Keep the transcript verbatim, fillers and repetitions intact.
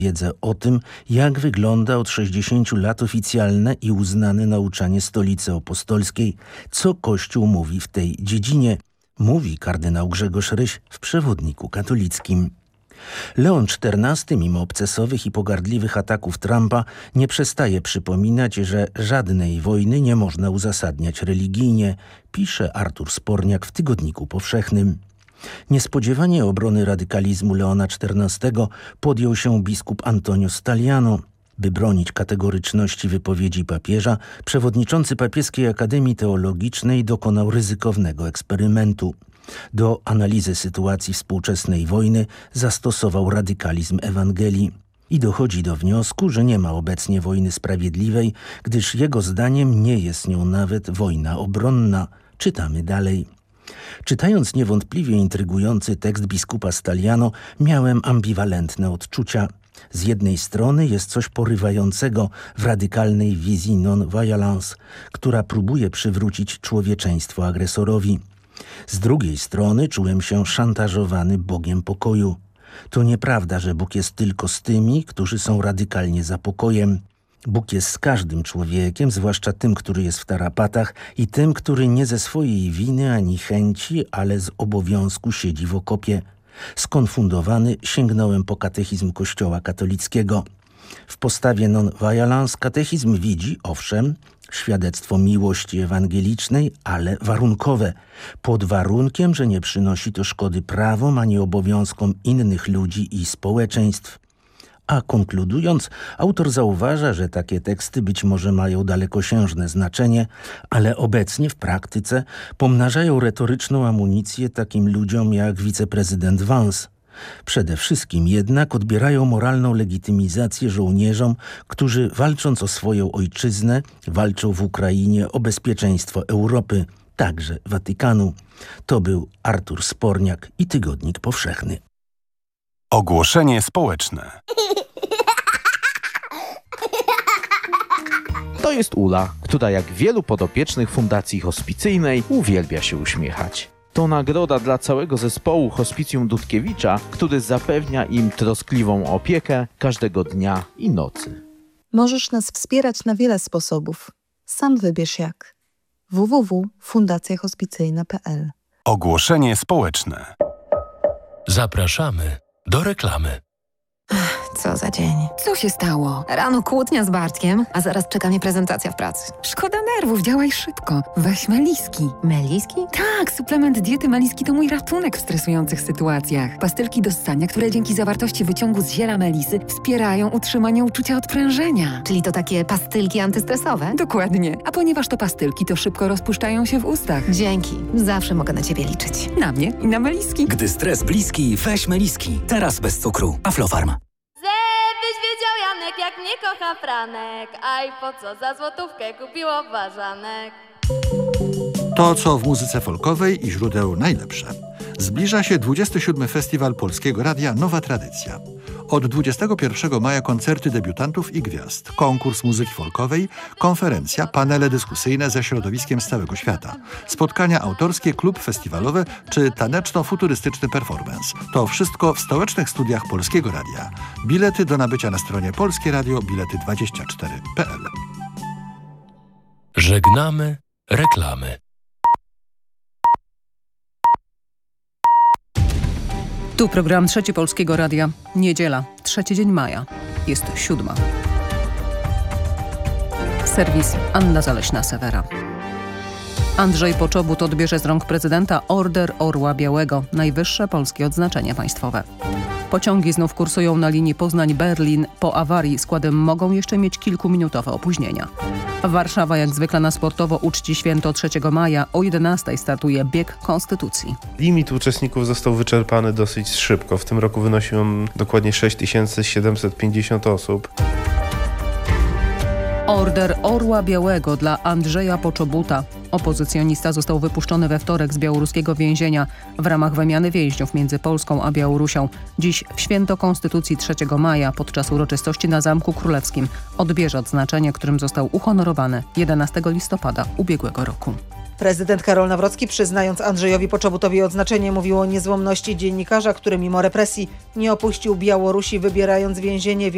wiedzę o tym, jak wygląda od sześćdziesięciu lat oficjalne i uznane nauczanie Stolicy Apostolskiej, co Kościół mówi w tej dziedzinie, mówi kardynał Grzegorz Ryś w przewodniku katolickim. Leon czternasty, mimo obcesowych i pogardliwych ataków Trumpa, nie przestaje przypominać, że żadnej wojny nie można uzasadniać religijnie, pisze Artur Sporniak w Tygodniku Powszechnym. Niespodziewanie obrony radykalizmu Leona czternastego podjął się biskup Antonio Staliano. By bronić kategoryczności wypowiedzi papieża, przewodniczący Papieskiej Akademii Teologicznej dokonał ryzykownego eksperymentu. Do analizy sytuacji współczesnej wojny zastosował radykalizm Ewangelii i dochodzi do wniosku, że nie ma obecnie wojny sprawiedliwej, gdyż jego zdaniem nie jest nią nawet wojna obronna. Czytamy dalej. Czytając niewątpliwie intrygujący tekst biskupa Staliano, miałem ambiwalentne odczucia. Z jednej strony jest coś porywającego w radykalnej wizji non-violence, która próbuje przywrócić człowieczeństwo agresorowi. Z drugiej strony czułem się szantażowany Bogiem pokoju. To nieprawda, że Bóg jest tylko z tymi, którzy są radykalnie za pokojem. Bóg jest z każdym człowiekiem, zwłaszcza tym, który jest w tarapatach i tym, który nie ze swojej winy ani chęci, ale z obowiązku siedzi w okopie. Skonfundowany sięgnąłem po katechizm Kościoła katolickiego. W postawie non-violence katechizm widzi, owszem, świadectwo miłości ewangelicznej, ale warunkowe, pod warunkiem, że nie przynosi to szkody prawom ani obowiązkom innych ludzi i społeczeństw. A konkludując, autor zauważa, że takie teksty być może mają dalekosiężne znaczenie, ale obecnie w praktyce pomnażają retoryczną amunicję takim ludziom jak wiceprezydent Vance. Przede wszystkim jednak odbierają moralną legitymizację żołnierzom, którzy walcząc o swoją ojczyznę, walczą w Ukrainie o bezpieczeństwo Europy, także Watykanu. To był Artur Sporniak i Tygodnik Powszechny. Ogłoszenie społeczne. To jest Ula, która jak wielu podopiecznych Fundacji Hospicyjnej uwielbia się uśmiechać. To nagroda dla całego zespołu Hospicjum Dudkiewicza, który zapewnia im troskliwą opiekę każdego dnia i nocy. Możesz nas wspierać na wiele sposobów. Sam wybierz jak. w w w kropka fundacja hospicyjna kropka p l. Ogłoszenie społeczne. Zapraszamy do reklamy. Co za dzień. Co się stało? Rano kłótnia z Bartkiem, a zaraz czeka mnie prezentacja w pracy. Szkoda nerwów, działaj szybko. Weź Meliski. Meliski? Tak, suplement diety Meliski to mój ratunek w stresujących sytuacjach. Pastylki do ssania, które dzięki zawartości wyciągu z ziela melisy wspierają utrzymanie uczucia odprężenia. Czyli to takie pastylki antystresowe? Dokładnie. A ponieważ to pastylki, to szybko rozpuszczają się w ustach. Dzięki. Zawsze mogę na ciebie liczyć. Na mnie i na Meliski. Gdy stres bliski, weź Meliski. Teraz bez cukru. Aflofarm. Żebyś wiedział, Janek, jak mnie kocha Franek. Aj, po co za złotówkę kupiło ważanek? To, co w muzyce folkowej i źródeł najlepsze. Zbliża się dwudziesty siódmy Festiwal Polskiego Radia Nowa Tradycja. Od dwudziestego pierwszego maja koncerty debiutantów i gwiazd, konkurs muzyki folkowej, konferencja, panele dyskusyjne ze środowiskiem z całego świata, spotkania autorskie, klub festiwalowy czy taneczno-futurystyczny performance. To wszystko w stołecznych studiach Polskiego Radia. Bilety do nabycia na stronie polskie radio bilety dwadzieścia cztery kropka p l. Żegnamy reklamy. Tu program Trzeci Polskiego Radia. Niedziela, trzeci dzień maja. Jest siódma. Serwis Anna Zaleśna-Sewera. Andrzej Poczobut odbierze z rąk prezydenta Order Orła Białego, najwyższe polskie odznaczenie państwowe. Pociągi znów kursują na linii Poznań-Berlin. Po awarii składy mogą jeszcze mieć kilkuminutowe opóźnienia. Warszawa jak zwykle na sportowo uczci święto trzeciego maja. O jedenastej startuje bieg Konstytucji. Limit uczestników został wyczerpany dosyć szybko. W tym roku wynosił on dokładnie sześć tysięcy siedemset pięćdziesiąt osób. Order Orła Białego dla Andrzeja Poczobuta. Opozycjonista został wypuszczony we wtorek z białoruskiego więzienia w ramach wymiany więźniów między Polską a Białorusią. Dziś w święto Konstytucji trzeciego maja podczas uroczystości na Zamku Królewskim odbierze odznaczenie, którym został uhonorowany jedenastego listopada ubiegłego roku. Prezydent Karol Nawrocki, przyznając Andrzejowi Poczobutowi odznaczenie, mówił o niezłomności dziennikarza, który mimo represji nie opuścił Białorusi, wybierając więzienie w